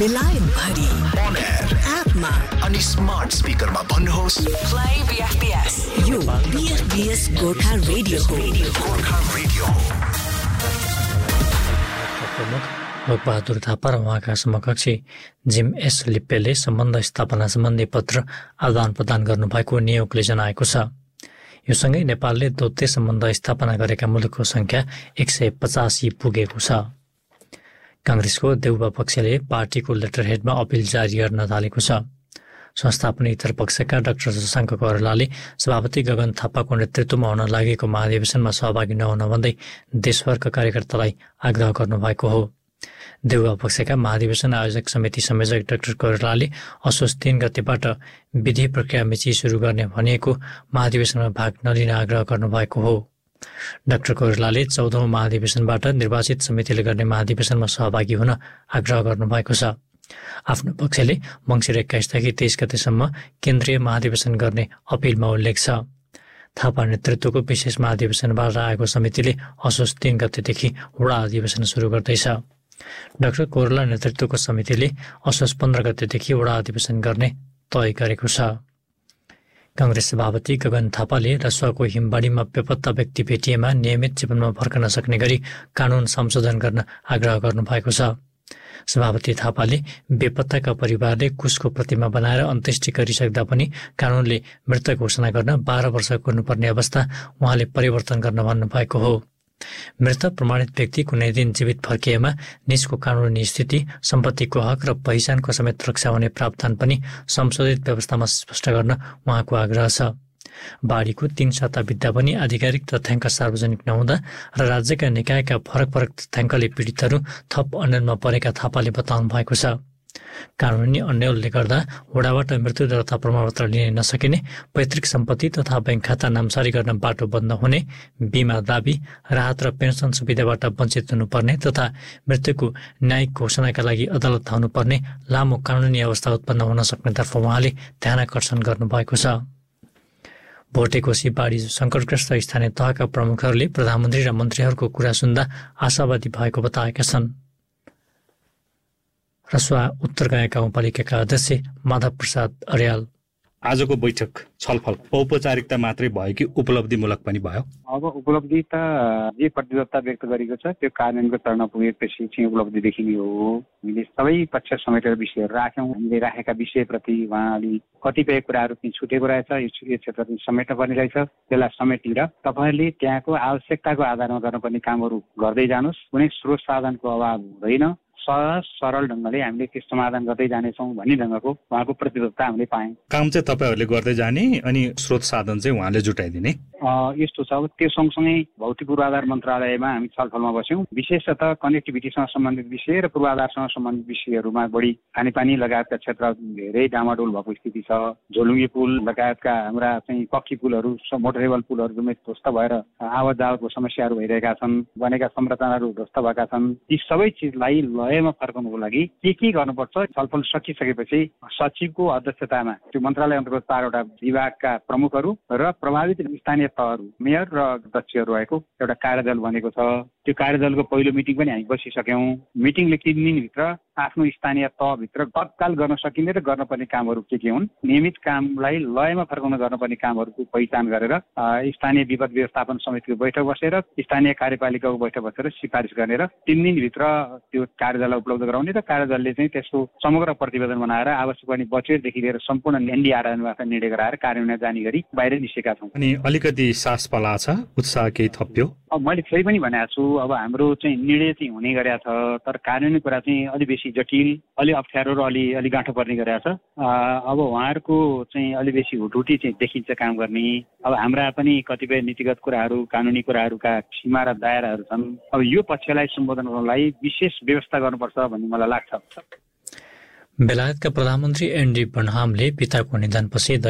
बेलायत भरि on air एपमा अनि स्मार्ट स्पिकरमा भन्नुहोस् Play BFBS. यो BFBS गोर्खा रेडियो हो. गोर्खा रेडियो प्रमुख लोकबहादुर थापा र उहाँका समकक्षी जिम एस लिप्पेले सम्बन्ध स्थापना सम्बन्धी पत्र आदान प्रदान गर्नुभएको नियोगले जनाएको छ। यो सँगै नेपालले द्वैत सम्बन्ध स्थापना गरेका मुलुकको संख्या 185 पुगेको छ। कांग्रेसको देउबा पक्षले पार्टीको लेटर हेडमा अपिल जारी गर्न थालेको छ। संस्थापनेतर पक्षका डाक्टर शशाङ्क कोइरालाले सभापति गगन थापाको नेतृत्वमा हुन लागेको महाधिवेशनमा सहभागी नहुन भन्दै देशभरका कार्यकर्तालाई आग्रह गर्नुभएको हो। देउबा पक्षका महाधिवेशन आयोजक समिति संयोजक डाक्टर कोइरालाले असोज 3 गतेबाट विधि प्रक्रिया मिची सुरु गर्ने भनिएको महाधिवेशनमा भाग नलिन आग्रह गर्नुभएको हो। डाक्टर कोइरालाले 14औं महाधिवेशनबाट निर्वाचित समितिले गर्ने महाधिवेशनमा सहभागी हुन आग्रह गर्नुभएको छ। आफ्नो पक्षले मङ्सिर 21 देखि 23 गतेसम्म केन्द्रीय महाधिवेशन गर्ने अपिलमा उल्लेख छ। थापा नेतृत्वको विशेष महाधिवेशनबाट आएको समितिले असोज 3 गतेदेखि वडा अधिवेशन सुरु गर्दैछ। डाक्टर कोइराला नेतृत्वको समितिले असोज 15 गतेदेखि वडा अधिवेशन गर्ने तय गरेको छ। कांग्रेस सभापति गगन थापाले रसुवाको हिमबाडीमा बेपत्ता व्यक्ति भेटिएमा नियमित जीवनमा फर्कन सक्ने गरी कानून संशोधन गर्न आग्रह गर्नुभएको छ। सभापति थापाले बेपत्ताका परिवारले कुशको प्रतिमा बनाएर अन्त्येष्टि गरिसक्दा पनि कानूनले मृत घोषणा गर्न 12 वर्ष कुर्नुपर्ने अवस्था उहाँले परिवर्तन गर्न भन्नुभएको हो। मृत प्रमाणित व्यक्ति कुनै दिन जीवित फर्किएमा निजको कानुनी स्थिति, सम्पत्तिको हक र पहिचानको समेत रक्षा हुने प्रावधान पनि संशोधित व्यवस्थामा स्पष्ट गर्न उहाँको आग्रह छ। बाढीको 3 साता बित्दा पनि आधिकारिक तथ्याङ्क सार्वजनिक नहुँदा र राज्यका निकायका फरक तथ्याङ्कले पीडितहरू थप अन्यलमा परेका थापाले बताउनु भएको छ। कानुनी अन्यलले गर्दा वडाबाट मृत्यु दर्ता प्रमाणपत्र लिन नसकिने, पैतृक सम्पत्ति तथा बैंक खाता नामसारी गर्न बाटो बन्द हुने, बिमा दाबी, राहत र पेन्सन सुविधाबाट वञ्चित हुनुपर्ने तथा मृत्युको न्यायिक घोषणाका लागि अदालत धाउनुपर्ने लामो कानुनी अवस्था उत्पन्न हुन सक्नेतर्फ उहाँले ध्यानाकर्षण गर्नुभएको छ। भोटेकोशी बाढी सङ्कटग्रस्त स्थानीय तहका प्रमुखहरूले प्रधानमन्त्री र मन्त्रीहरूको कुरा सुन्दा आशावादी भएको बताएका छन्। रसुवा उत्तर गाउँ गाउँपालिकाका अध्यक्ष माधव प्रसाद अर्याल आजको बैठक छलफल औपचारिकता मात्रै भयो कि उपलब्धिमूलक पनि भयो? अब उपलब्धि त जे प्रतिबद्धता व्यक्त गरेको छ त्यो कार्यान्वयनको चरण पुगेपछि चाहिँ उपलब्धि देखिने हो। हामीले सबै पक्ष समेटेर विषयहरू राख्यौँ। हामीले राखेका विषयप्रति उहाँले कतिपय कुराहरू चाहिँ छुटेको रहेछ, यो क्षेत्र चाहिँ समेट्न पर्ने रहेछ, त्यसलाई समेटेर तपाईँहरूले त्यहाँको आवश्यकताको आधारमा गर्नुपर्ने कामहरू गर्दै जानुहोस्। कुनै स्रोत साधनको अभाव हुँदैन, सहज सरल ढङ्गले हामीले त्यो समाधान गर्दै जानेछौँ भन्ने ढङ्गको उहाँको प्रतिबद्धता हामीले पायौँ। काम चाहिँ तपाईँहरूले गर्दै जाने अनि स्रोत साधन चाहिँ उहाँले जुटाइदिने यस्तो छ। अब त्यो सँगसँगै भौतिक पूर्वाधार मन्त्रालयमा हामी छलफलमा बस्यौँ। विशेषतः कनेक्टिभिटीसँग सम्बन्धित विषय र पूर्वाधारसँग सम्बन्धित विषयहरूमा बढी खानेपानी लगायतका क्षेत्र धेरै डामाडोल भएको स्थिति छ। झोलुङ्गे पुल लगायतका हाम्रा चाहिँ पक्की पुलहरू, मोटरेबल पुलहरू समेत ध्वस्त भएर आवत जावतको समस्याहरू भइरहेका छन्। बनेका संरचनाहरू ध्वस्त भएका छन्। यी सबै चिजलाई लयमा फर्काउनुको लागि के गर्नुपर्छ छलफल सकिसकेपछि सचिवको अध्यक्षतामा त्यो मन्त्रालय अन्तर्गत 4वटा विभागका प्रमुखहरू र प्रभावित स्थानीय तहहरू, मेयर र अध्यक्षहरू रहेको एउटा कार्यदल बनेको छ। त्यो कार्यदलको पहिलो मिटिङ पनि हामी बसिसक्यौँ। मिटिङले 3 दिनभित्र आफ्नो स्थानीय तहभित्र तत्काल गर्न सकिने र गर्नुपर्ने कामहरू के हुन्, नियमित कामलाई लयमा फर्काउन गर्नुपर्ने कामहरूको पहिचान गरेर स्थानीय विपद व्यवस्थापन समितिको बैठक बसेर स्थानीय कार्यपालिकाको बैठक बसेर सिफारिस गर्ने र 3 दिनभित्र त्यो कार्यदललाई उपलब्ध गराउने र कार्यदलले चाहिँ त्यसको समग्र प्रतिवेदन बनाएर आवश्यक पर्ने बजेटदेखि लिएर सम्पूर्ण एनडीआरएमबाट निर्णय गराएर कार्यान्वयन जाने गरी बाहिर निस्केका छौँ। अनि अलिकति सास पला छ, उत्साह केही थप्यो? अब मैले फेरि पनि भनेको छु, अब हाम्रो चाहिँ निर्णय चाहिँ हुने गरेको छ, तर कार्यान्वयन कुरा चाहिँ अलि बेसी जटिल, अलि अप्ठ्यारो र अलि गाँठो पर्ने गरेको छ। अब उहाँहरूको चाहिँ अलि बेसी हुटुटी चाहिँ देखिन्छ काम गर्ने। अब हाम्रा पनि कतिपय नीतिगत कुराहरू, कानुनी कुराहरूका सीमा र दायराहरू छन्। अब यो पक्षलाई सम्बोधन गर्नलाई विशेष व्यवस्था गर्नुपर्छ भन्ने मलाई लाग्छ। बेलायतका प्रधानमन्त्री एन्डी बर्नहामले पिताको निधनपछि